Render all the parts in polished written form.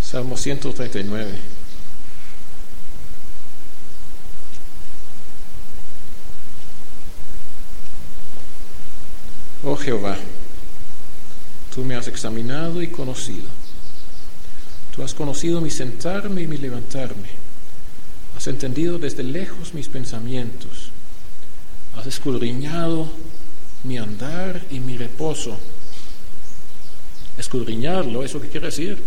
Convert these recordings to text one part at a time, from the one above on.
Salmo 139. Oh Jehová, tú me has examinado y conocido. Tú has conocido mi sentarme y mi levantarme. Has entendido desde lejos mis pensamientos. Has escudriñado mi andar y mi reposo. Escudriñarlo, ¿eso qué quiere decir?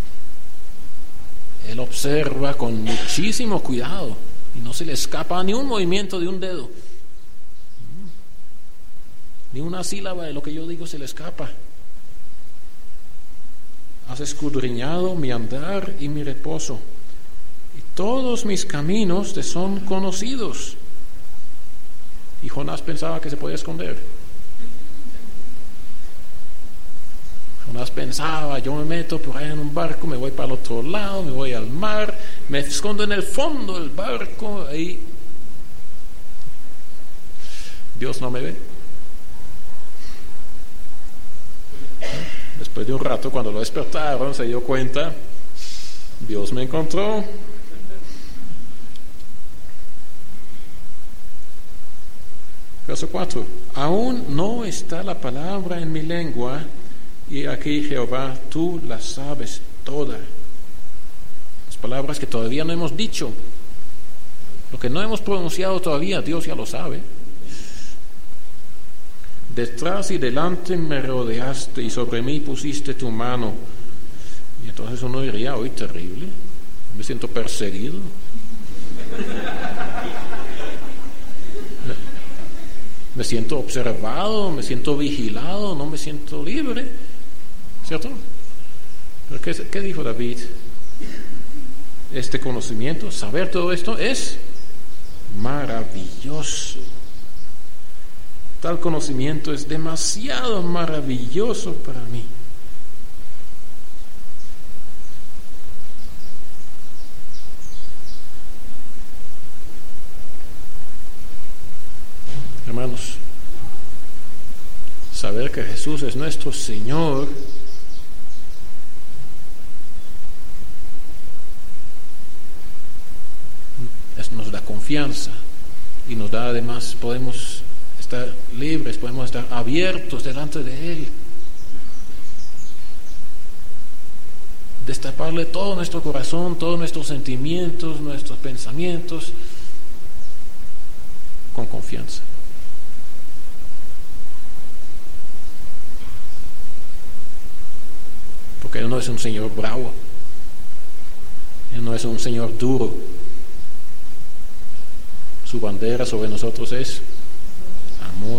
Él observa con muchísimo cuidado y no se le escapa ni un movimiento de un dedo. Ni una sílaba de lo que yo digo se le escapa. Has escudriñado mi andar y mi reposo, y todos mis caminos te son conocidos. Y Jonás pensaba que se podía esconder. Jonás pensaba, yo me meto por ahí en un barco, me voy para el otro lado, me voy al mar, me escondo en el fondo del barco, ahí Dios no me ve. Después de un rato, cuando lo despertaron, se dio cuenta, Dios me encontró. Verso 4. Aún no está la palabra en mi lengua, y aquí, Jehová, tú la sabes toda. Las palabras que todavía no hemos dicho, lo que no hemos pronunciado todavía, Dios ya lo sabe. Detrás y delante me rodeaste y sobre mí pusiste tu mano. Y entonces uno diría, hoy terrible, me siento perseguido. Me siento observado, me siento vigilado, no me siento libre. ¿Cierto? ¿Pero qué dijo David? Este conocimiento, saber todo esto es maravilloso. Tal conocimiento es demasiado maravilloso para mí. Hermanos, saber que Jesús es nuestro Señor nos da confianza y nos da, además, podemos estar libres, podemos estar abiertos delante de Él, destaparle todo nuestro corazón, todos nuestros sentimientos, nuestros pensamientos, con confianza. Porque Él no es un Señor bravo, Él no es un Señor duro. Su bandera sobre nosotros es amor.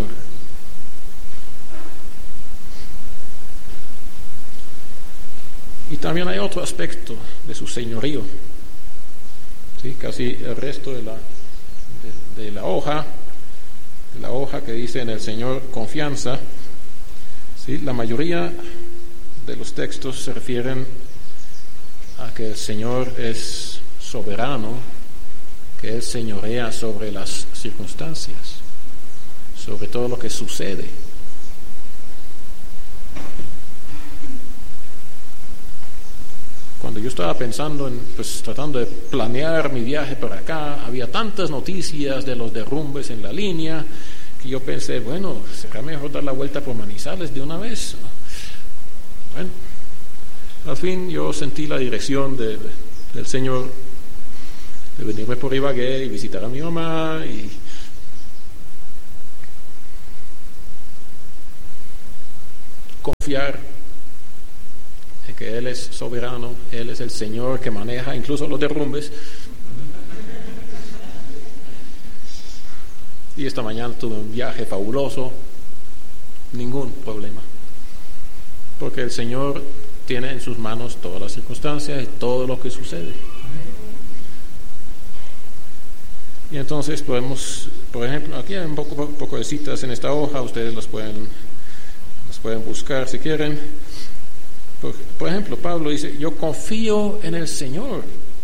Y también hay otro aspecto de su señorío. ¿Sí? Casi el resto de la hoja que dice en el Señor confianza, ¿sí? La mayoría de los textos se refieren a que el Señor es soberano, que Él señorea sobre las circunstancias, sobre todo lo que sucede. Cuando yo estaba pensando tratando de planear mi viaje para acá, había tantas noticias de los derrumbes en la línea, que yo pensé, bueno, será mejor dar la vuelta por Manizales de una vez. Bueno, al fin yo sentí la dirección del Señor de venirme por Ibagué y visitar a mi mamá y confiar en que Él es soberano, Él es el Señor que maneja incluso los derrumbes. Y esta mañana tuve un viaje fabuloso, ningún problema, porque el Señor tiene en sus manos todas las circunstancias y todo lo que sucede. Y entonces podemos, por ejemplo, aquí hay un poco de citas en esta hoja, ustedes las pueden buscar si quieren. Por ejemplo, Pablo dice, yo confío en el Señor,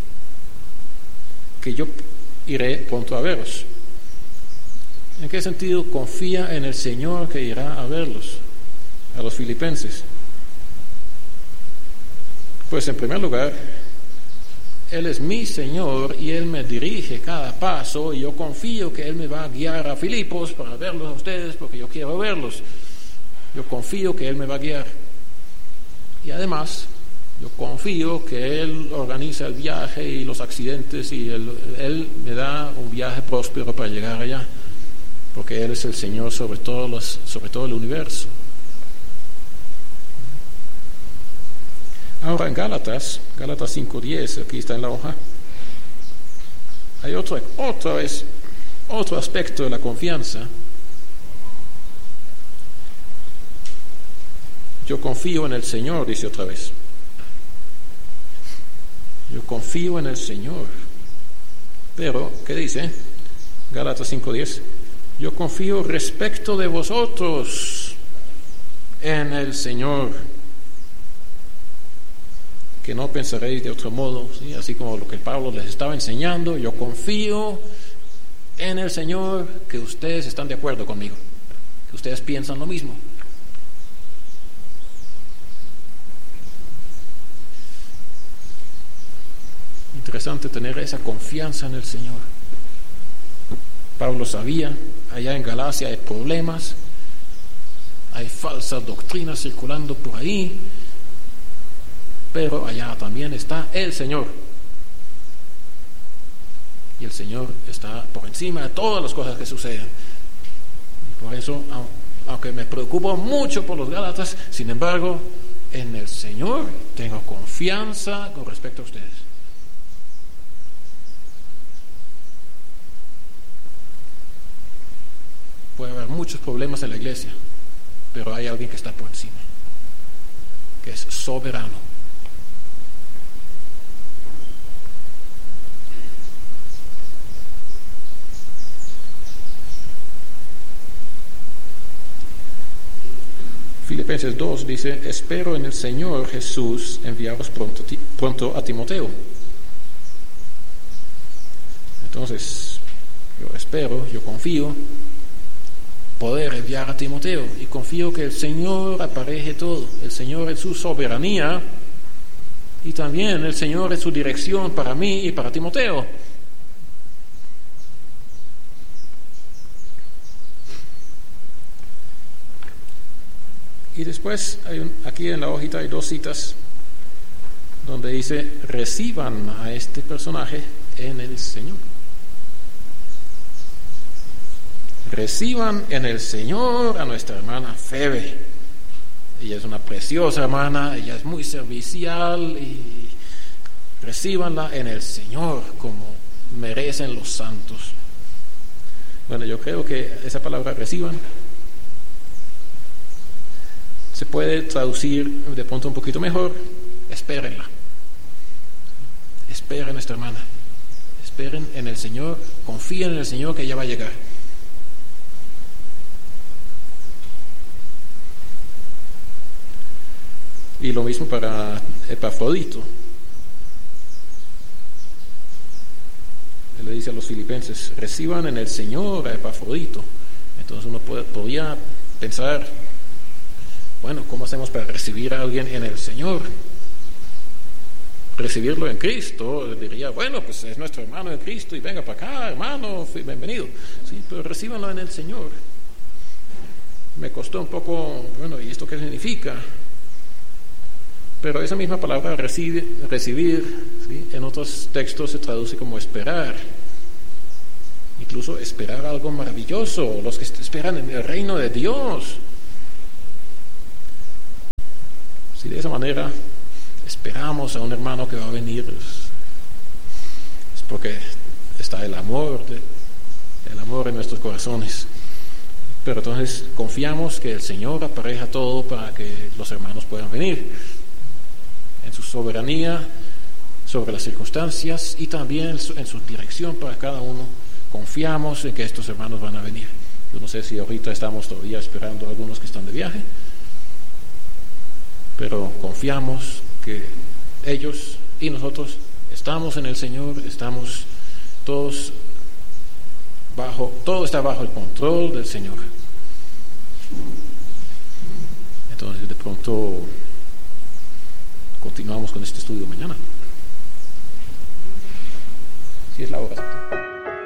que yo iré pronto a veros. ¿En qué sentido confía en el Señor que irá a verlos? A los filipenses. Pues en primer lugar, Él es mi Señor y Él me dirige cada paso, y yo confío que Él me va a guiar a Filipos para verlos a ustedes porque yo quiero verlos. Yo confío que Él me va a guiar. Y además, yo confío que Él organiza el viaje y los accidentes, y Él me da un viaje próspero para llegar allá, porque Él es el Señor sobre todo el universo. Ahora en Gálatas 5:10, aquí está en la hoja, hay otro aspecto de la confianza. Yo confío en el Señor, dice otra vez. Yo confío en el Señor. Pero, ¿qué dice? Gálatas 5:10. Yo confío respecto de vosotros en el Señor, que no pensaréis de otro modo, ¿sí? Así como lo que Pablo les estaba enseñando. Yo confío en el Señor, que ustedes están de acuerdo conmigo, que ustedes piensan lo mismo. Interesante tener esa confianza en el Señor. Pablo sabía, allá en Galacia hay problemas, hay falsas doctrinas circulando por ahí, pero allá también está el Señor. Y el Señor está por encima de todas las cosas que suceden. Y por eso, aunque me preocupo mucho por los Gálatas, sin embargo, en el Señor tengo confianza con respecto a ustedes. Puede haber muchos problemas en la iglesia, pero hay alguien que está por encima, que es soberano. Filipenses 2 dice: espero en el Señor Jesús enviaros pronto a Timoteo. Entonces, yo espero, yo confío poder enviar a Timoteo, y confío que el Señor apareje todo, el Señor en su soberanía, y también el Señor en su dirección para mí y para Timoteo. Y después aquí en la hojita hay 2 citas donde dice: reciban a este personaje en el Señor. Reciban en el Señor a nuestra hermana Febe. Ella es una preciosa hermana, ella es muy servicial, y recíbanla en el Señor como merecen los santos. Bueno, yo creo que esa palabra reciban se puede traducir de pronto un poquito mejor: espérenla. Esperen a nuestra hermana, esperen en el Señor, confíen en el Señor que ella va a llegar. Y lo mismo para Epafrodito. Él le dice a los filipenses: reciban en el Señor a Epafrodito. Entonces uno podría pensar, bueno, ¿cómo hacemos para recibir a alguien en el Señor? Recibirlo en Cristo, diría, bueno, pues es nuestro hermano en Cristo y venga para acá, hermano, bienvenido. Sí, pero recíbanlo en el Señor. Me costó un poco, bueno, ¿y esto qué significa? Pero esa misma palabra recibir, ¿sí?, en otros textos se traduce como esperar. Incluso esperar algo maravilloso, los que esperan en el reino de Dios. Si de esa manera esperamos a un hermano que va a venir, es porque está el amor en nuestros corazones. Pero entonces confiamos que el Señor apareja todo para que los hermanos puedan venir en su soberanía sobre las circunstancias y también en su dirección para cada uno. Confiamos en que estos hermanos van a venir. Yo no sé si ahorita estamos todavía esperando a algunos que están de viaje, pero confiamos que ellos y nosotros estamos en el Señor, estamos todos todo está bajo el control del Señor. Entonces de pronto continuamos con este estudio mañana. Si es la hora.